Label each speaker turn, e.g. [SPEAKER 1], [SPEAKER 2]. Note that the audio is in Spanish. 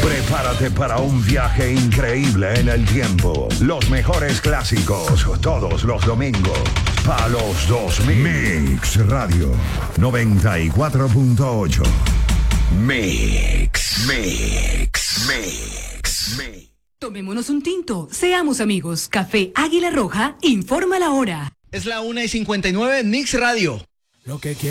[SPEAKER 1] Prepárate para un viaje increíble en el tiempo. Los mejores clásicos, todos los domingos. Pa' los 2000. Mix Radio 94.8. Mix.
[SPEAKER 2] Tomémonos un tinto, seamos amigos. Café Águila Roja informa la hora.
[SPEAKER 3] Es la 1:59 en Mix Radio.
[SPEAKER 4] Lo que